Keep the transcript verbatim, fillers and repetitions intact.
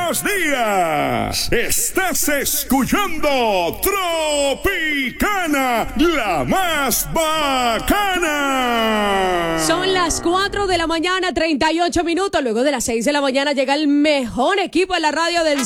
buenos días. Estás escuchando Tropicana, la más bacana. Son las cuatro de la mañana, treinta y ocho minutos. Luego de las seis de la mañana llega el mejor equipo de la radio del